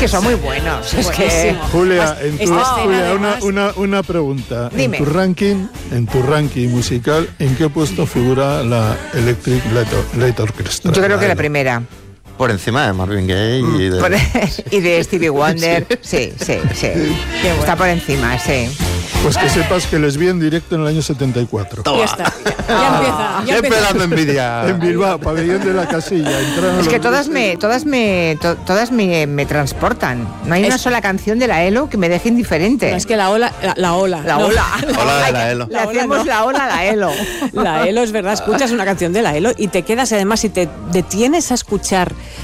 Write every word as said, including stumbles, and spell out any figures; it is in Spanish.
que son muy buenos. Es que... Julia, en tu, Esta Julia una, además- una, una pregunta. Dime. En tu ranking, en tu ranking musical, ¿en qué puesto figura la Electric Light, Light Orchestra? Yo creo que la Elo. primera. Por encima de Marvin Gaye y de... Por- y de Stevie Wonder. Sí, sí, sí. Está por encima, sí. Pues que sepas que les vi en directo en el año setenta y cuatro. Ya está. Ya empieza. Ya Siempre empieza. dando envidia. En Bilbao, pabellón de la Casilla. entraron Es que los todas dos- me, todas me, to- todas me, me transportan. No hay Es- una sola canción de la Elo que me deje indiferente. No, es que la ola, la, la ola. La no. ola. Hola de la Elo. Le La ola hacemos no. la ola a la Elo. La Elo, es verdad, escuchas una canción de la Elo y te quedas, además, si te detienes a escuchar